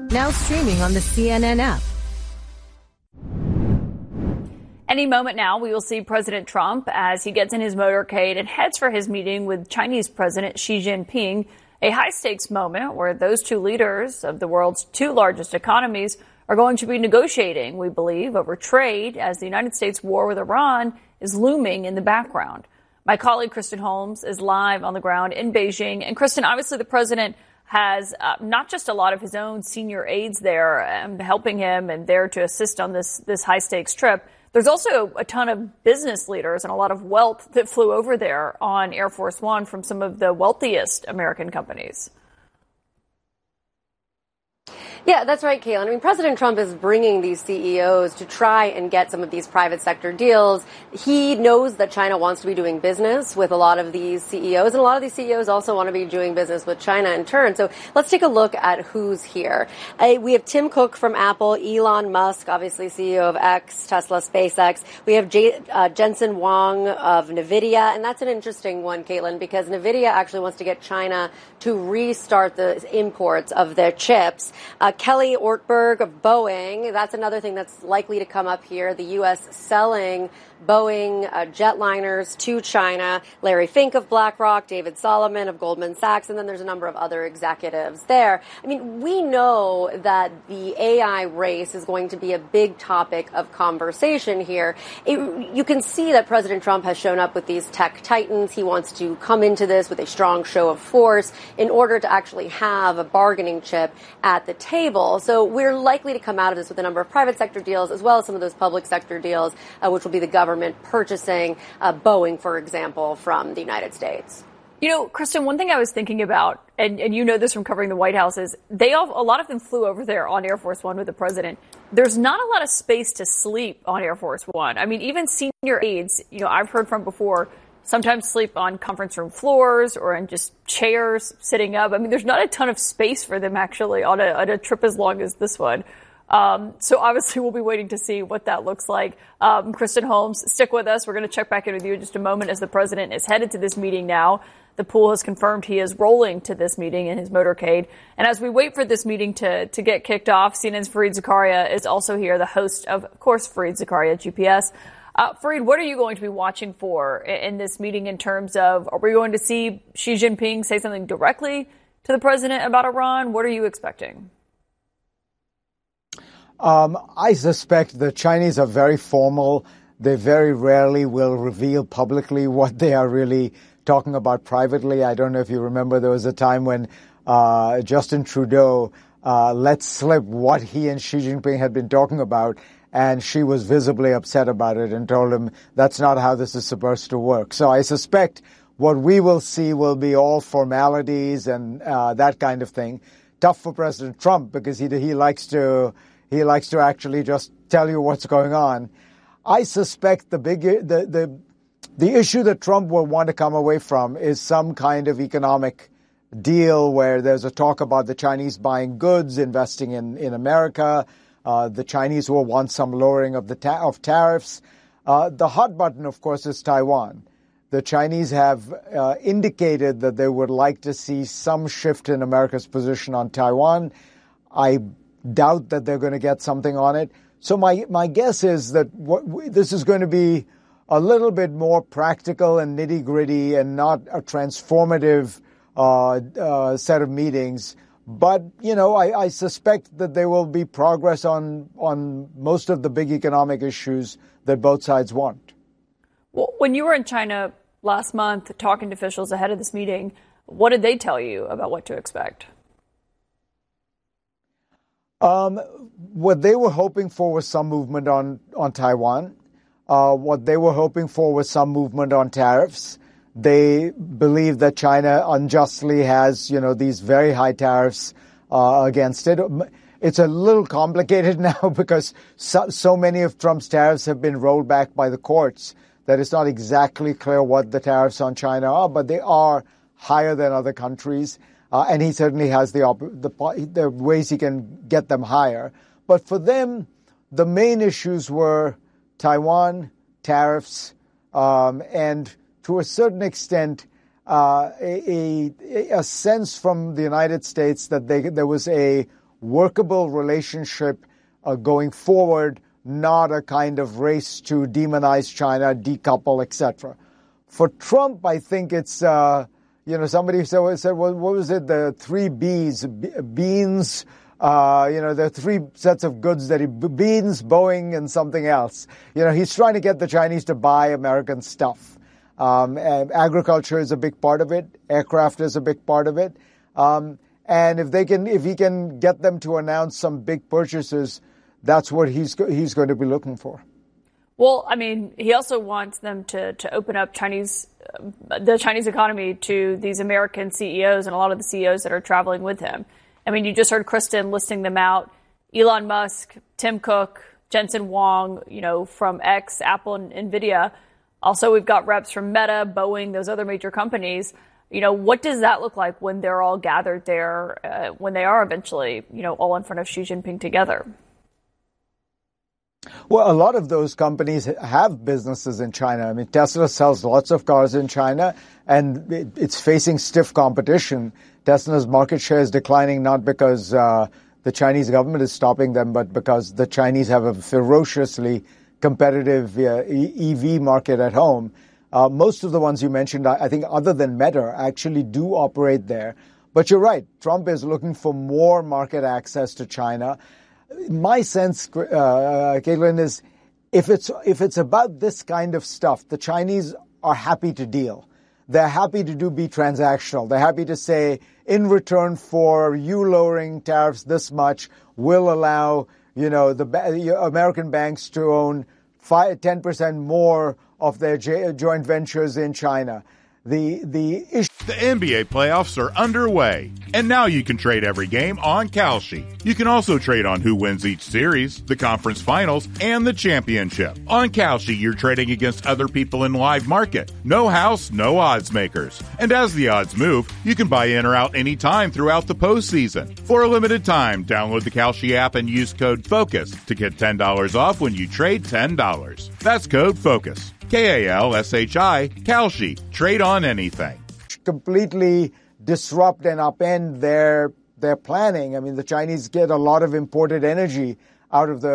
Now streaming on the CNN app. Any moment now, we will see President Trump as he gets in his motorcade and heads for his meeting with Chinese President Xi Jinping, a high-stakes moment where those two leaders of the world's two largest economies are going to be negotiating, we believe, over trade as the United States' war with Iran is looming in the background. My colleague Kristen Holmes is live on the ground in Beijing. And Kristen, obviously the president has not just a lot of his own senior aides there helping him and there to assist on this high-stakes trip. There's also a ton of business leaders and a lot of wealth that flew over there on Air Force One from some of the wealthiest American companies. Yeah, that's right, Caitlin. I mean, President Trump is bringing these CEOs to try and get some of these private sector deals. He knows that China wants to be doing business with a lot of these CEOs, and a lot of these CEOs also want to be doing business with China in turn. So let's take a look at who's here. We have Tim Cook from Apple, Elon Musk, obviously CEO of X, Tesla, SpaceX. We have Jensen Huang of NVIDIA, and that's an interesting one, Caitlin, because NVIDIA actually wants to get China to restart the imports of their chips. Kelly Ortberg of Boeing, that's another thing that's likely to come up here. The U.S. selling Boeing jetliners to China. Larry Fink of BlackRock, David Solomon of Goldman Sachs, and then there's a number of other executives there. I mean, we know that the AI race is going to be a big topic of conversation here. You can see that President Trump has shown up with these tech titans. He wants to come into this with a strong show of force in order to actually have a bargaining chip at the table. So we're likely to come out of this with a number of private sector deals as well as some of those public sector deals, which will be the government purchasing Boeing, for example, from the United States. You know, Kristen, one thing I was thinking about, and you know this from covering the White House, is a lot of them flew over there on Air Force One with the president. There's not a lot of space to sleep on Air Force One. I mean, even senior aides, you know, I've heard from before, sometimes sleep on conference room floors or in just chairs sitting up. I mean, there's not a ton of space for them actually on a trip as long as this one. So obviously we'll be waiting to see what that looks like. Kristen Holmes, stick with us. We're going to check back in with you in just a moment as the president is headed to this meeting now. The pool has confirmed he is rolling to this meeting in his motorcade. And as we wait for this meeting to get kicked off, CNN's Fareed Zakaria is also here, the host of course, Fareed Zakaria, GPS. Fareed, what are you going to be watching for in this meeting in terms of, are we going to see Xi Jinping say something directly to the president about Iran? What are you expecting? I suspect the Chinese are very formal. They very rarely will reveal publicly what they are really talking about privately. I don't know if you remember, there was a time when Justin Trudeau let slip what he and Xi Jinping had been talking about, and she was visibly upset about it and told him that's not how this is supposed to work. So I suspect what we will see will be all formalities and that kind of thing. Tough for President Trump because he likes to actually just tell you what's going on. I suspect the issue that Trump will want to come away from is some kind of economic deal where there's a talk about the Chinese buying goods, investing in America. The Chinese will want some lowering of tariffs. The hot button, of course, is Taiwan. The Chinese have indicated that they would like to see some shift in America's position on Taiwan. I doubt that they're going to get something on it. So my guess is that this is going to be a little bit more practical and nitty-gritty and not a transformative set of meetings. But, you know, I suspect that there will be progress on most of the big economic issues that both sides want. Well, when you were in China last month talking to officials ahead of this meeting, what did they tell you about what to expect? What they were hoping for was some movement on Taiwan. What they were hoping for was some movement on tariffs. They believe that China unjustly has, you know, these very high tariffs against it. It's a little complicated now because so many of Trump's tariffs have been rolled back by the courts that it's not exactly clear what the tariffs on China are, but they are higher than other countries. And he certainly has the ways he can get them higher. But for them, the main issues were Taiwan, tariffs, and to a certain extent, a sense from the United States that there was a workable relationship going forward, not a kind of race to demonize China, decouple, etc. For Trump, I think it's, somebody said, what was it? The three B's, beans, there are three sets of goods that beans, Boeing, and something else. He's trying to get the Chinese to buy American stuff. Agriculture is a big part of it. Aircraft is a big part of it. And if he can get them to announce some big purchases, that's what he's going to be looking for. Well, I mean, he also wants them to open up the Chinese economy to these American CEOs and a lot of the CEOs that are traveling with him. I mean, you just heard Kristen listing them out. Elon Musk, Tim Cook, Jensen Huang, from X, Apple, and NVIDIA. Also, we've got reps from Meta, Boeing, those other major companies. What does that look like when they're all gathered there, when they are eventually, all in front of Xi Jinping together? Well, a lot of those companies have businesses in China. I mean, Tesla sells lots of cars in China, and it's facing stiff competition. Tesla's market share is declining not because the Chinese government is stopping them, but because the Chinese have a ferociously competitive EV market at home. Most of the ones you mentioned, I think, other than Meta, actually do operate there. But you're right. Trump is looking for more market access to China. My sense, Caitlin, is if it's about this kind of stuff, the Chinese are happy to deal. They're happy to be transactional. They're happy to say, in return for you lowering tariffs this much, we'll allow the American banks to own 10% more of their joint ventures in China. The NBA playoffs are underway, and now you can trade every game on Kalshi. You can also trade on who wins each series, the conference finals, and the championship. On Kalshi, you're trading against other people in live market. No house, no odds makers. And as the odds move, you can buy in or out anytime throughout the postseason. For a limited time, download the Kalshi app and use code FOCUS to get $10 off when you trade $10. That's code FOCUS. Kalshi, Kalshi. Trade on anything. Completely disrupt and upend their planning. I mean, the Chinese get a lot of imported energy out of the